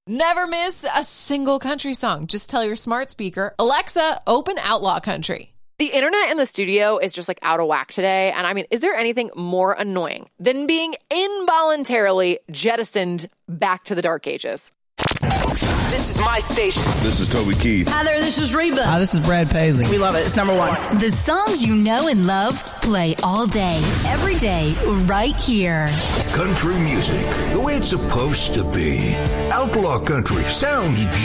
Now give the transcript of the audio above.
Never miss a single country song. Just tell your smart speaker, Alexa, open Outlaw Country. The internet in the studio is just like out of whack today. And I mean, is there anything more annoying than being involuntarily jettisoned back to the dark ages? This is my station. This is Toby Keith. Hi there, this is Reba. Hi, this is Brad Paisley. We love it. It's number one. The songs you know and love play all day, every day, right here. Country music, the way it's supposed to be. Outlaw country sounds